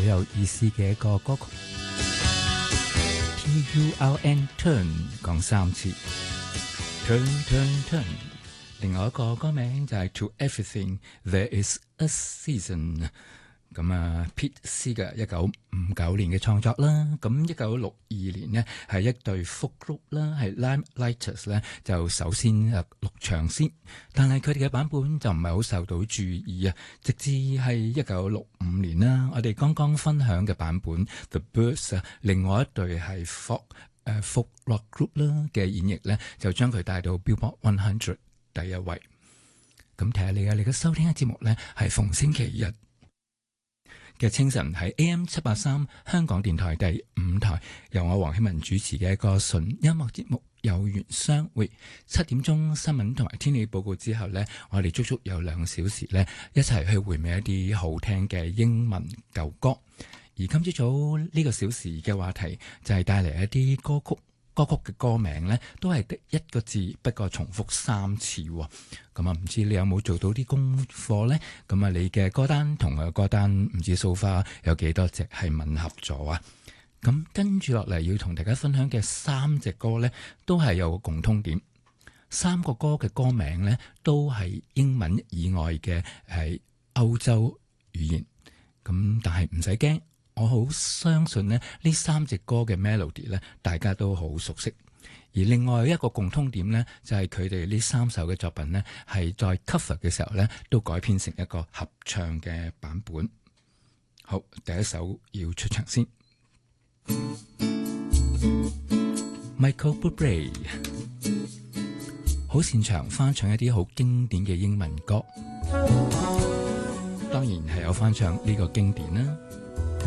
有意思嘅一個歌曲。Turn turn 講3次 turn turn turn。另外一個歌名就係 To Everything There Is A Season。咁啊 Pete Seeger 1959年嘅創作啦。咁1962年呢係一對 folk group 啦，係 Limelighters 咧就首先錄唱先，但係佢哋嘅版本就唔係好受到注意啊。直至係1965年啦，我哋剛剛分享嘅版本 The Byrds 啊，另外一對係 folk rock group 啦嘅演繹咧，就將佢帶到 Billboard 100第一位。咁睇下你嘅收聽嘅節目咧，係逢星期日嘅清晨喺 AM783 香港電台第5台，由我黃希文主持嘅一個純音樂節目有緣相會。7點鐘新聞同埋天氣報告之後呢，我哋足足有2小時呢，一齊去回味一啲好聽嘅英文舊歌。而今朝早呢個小時嘅話題就係帶嚟一啲歌曲嘅歌名呢，都係得一個字，不過重複3次。咁啊，唔知你有冇做到啲功課呢？咁啊，你嘅歌單同我嘅歌單唔知so far有幾多隻係吻合咗啊？咁跟住落嚟要同大家分享嘅3隻歌呢，都係有個共通點。3個歌嘅歌名呢，都係英文以外嘅係歐洲語言。咁但係唔使驚。我好相信呢3隻歌嘅 melody 呢，大家都好熟悉。而另外一個共通點呢，就係佢哋呢3首嘅作品呢，係在 cover 嘅時候呢，都改編成一個合唱嘅版本。好，第一首要出場先。Michael Bublé 好擅長翻唱一啲好經典嘅英文歌，當然係有翻唱呢個經典啦。